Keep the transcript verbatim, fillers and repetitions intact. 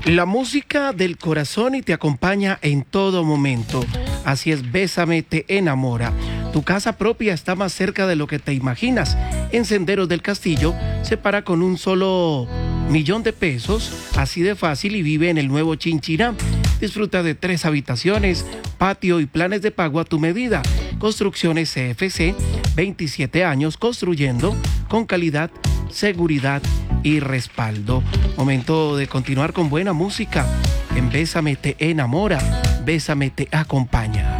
La música del corazón y te acompaña en todo momento. Así es, Bésame te enamora. Tu casa propia está más cerca de lo que te imaginas. En Senderos del Castillo se para con un solo millón de pesos, así de fácil, y vive en el nuevo Chinchirá. Disfruta de tres habitaciones, patio y planes de pago a tu medida. Construcciones C F C, veintisiete años construyendo con calidad, seguridad y respaldo. Momento de continuar con buena música. En Bésame te enamora, Bésame te acompaña.